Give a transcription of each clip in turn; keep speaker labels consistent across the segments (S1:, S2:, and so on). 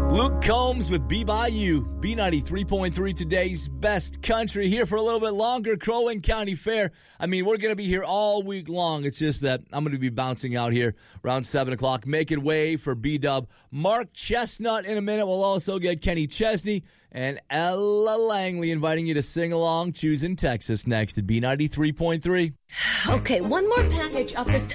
S1: Luke Combs with Be By You. B93.3, today's best country. Here for a little bit longer. Crow Wing County Fair. I mean, we're going to be here all week long. It's just that I'm going to be bouncing out here around 7 o'clock. Making way for B-Dub. Mark Chestnut in a minute. We'll also get Kenny Chesney and Ella Langley inviting you to sing along. Choosing Texas next at B93.3.
S2: Okay, one more package up this...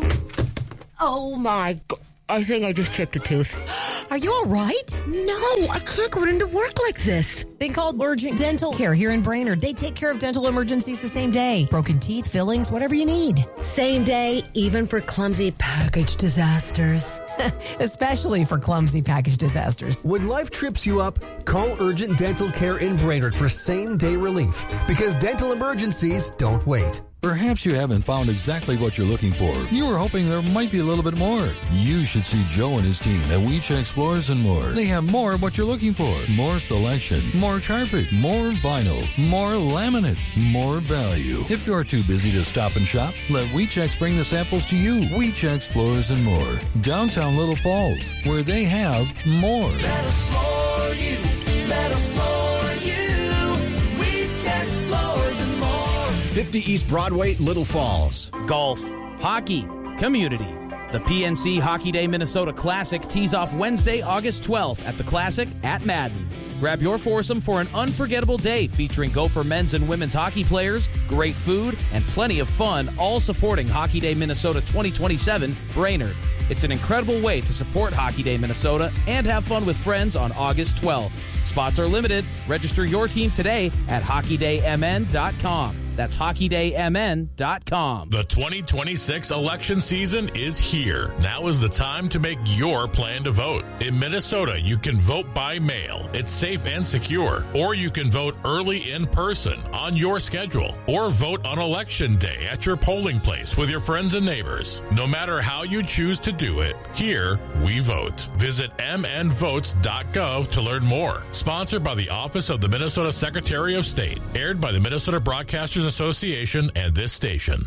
S2: Oh my God. I think I just chipped a tooth.
S3: Are you all right?
S2: No, I can't go into work like this.
S3: They called Urgent Dental Care here in Brainerd. They take care of dental emergencies the same day. Broken teeth, fillings, whatever you need.
S2: Same day, even for clumsy package disasters.
S3: Especially for clumsy package disasters.
S4: When life trips you up, call Urgent Dental Care in Brainerd for same-day relief. Because dental emergencies don't wait.
S5: Perhaps you haven't found exactly what you're looking for. You were hoping there might be a little bit more. You should see Joe and his team at WeCheck Explorers and More. They have more of what you're looking for. More selection, more carpet, more vinyl, more laminates, more value. If you're too busy to stop and shop, let WeCheck bring the samples to you. WeCheck Explorers and More. Downtown Little Falls, where they have more.
S6: Let us floor you. Let us floor you. WeCheck Explorers and More.
S7: 50 East Broadway, Little Falls.
S8: Golf, hockey, community. The PNC Hockey Day Minnesota Classic tees off Wednesday, August 12th at the Classic at Madden's. Grab your foursome for an unforgettable day featuring Gopher men's and women's hockey players, great food, and plenty of fun, all supporting Hockey Day Minnesota 2027 Brainerd. It's an incredible way to support Hockey Day Minnesota and have fun with friends on August 12th. Spots are limited. Register your team today at hockeydaymn.com. That's hockeydaymn.com.
S9: The 2026 election season is here. Now is the time to make your plan to vote. In Minnesota, you can vote by mail. It's safe and secure. Or you can vote early in person on your schedule. Or vote on election day at your polling place with your friends and neighbors. No matter how you choose to do it, here we vote. Visit mnvotes.gov to learn more. Sponsored by the Office of the Minnesota Secretary of State. Aired by the Minnesota Broadcasters Association and this station.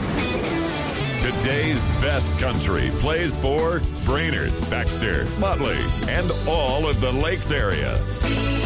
S10: Today's best country plays for Brainerd, Baxter, Motley, and all of the Lakes area.